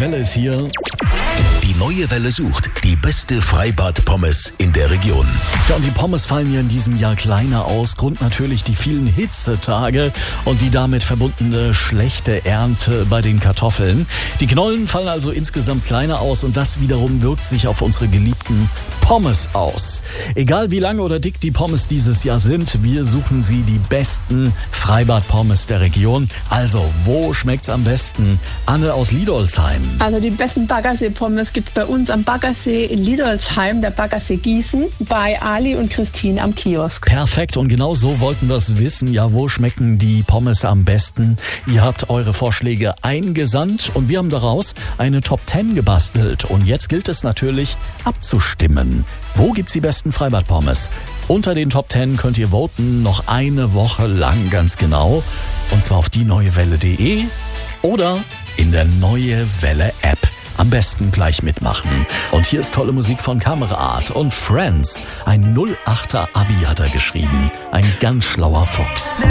Welle ist hier. Die Neue Welle sucht die beste Freibad-Pommes in der Region. Ja, und die Pommes fallen ja in diesem Jahr kleiner aus. Grund natürlich die vielen Hitzetage und die damit verbundene schlechte Ernte bei den Kartoffeln. Die Knollen fallen also insgesamt kleiner aus und das wiederum wirkt sich auf unsere geliebten Pommes aus. Egal wie lang oder dick die Pommes dieses Jahr sind, wir suchen sie die besten Freibad-Pommes der Region. Also, wo schmeckt's am besten? Anne aus Lidolsheim. Also die besten Baggersee-Pommes gibt's bei uns am Baggersee in Lidolsheim, der Baggersee Gießen, bei Ali und Christine am Kiosk. Perfekt, und genau so wollten wir es wissen. Ja, wo schmecken die Pommes am besten? Ihr habt eure Vorschläge eingesandt und wir haben daraus eine Top 10 gebastelt. Und jetzt gilt es natürlich abzustimmen. Wo gibt's die besten Freibad-Pommes? Unter den Top 10 könnt ihr voten, noch eine Woche lang ganz genau. Und zwar auf dieneuewelle.de oder in der Neue Welle App. Am besten gleich mitmachen. Und hier ist tolle Musik von Kameraart und Friends. Ein 08er Abi hat er geschrieben. Ein ganz schlauer Fuchs.